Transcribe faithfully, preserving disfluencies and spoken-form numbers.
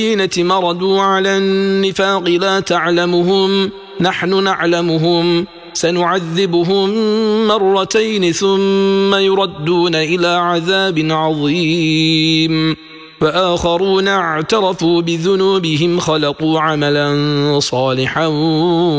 مردوا على النفاق لا تعلمهم نحن نعلمهم سنعذبهم مرتين ثم يردون إلى عذاب عظيم وآخرون اعترفوا بذنوبهم خلقوا عملا صالحا